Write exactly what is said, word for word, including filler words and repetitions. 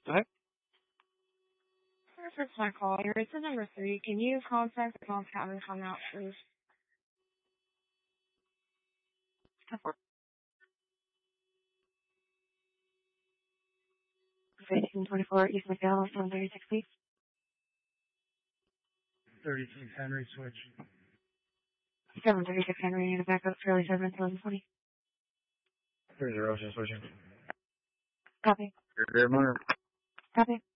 Okay. This is my call. You're to number three. Can you contact the contact and come out, please? fifteen twenty-four East McDowell, seven thirty-six, please. thirty-six Henry switch. seven thirty-six Henry, need a backup, Charlie seven, eleven twenty. three zero, just switching. Copy. Good morning. Copy.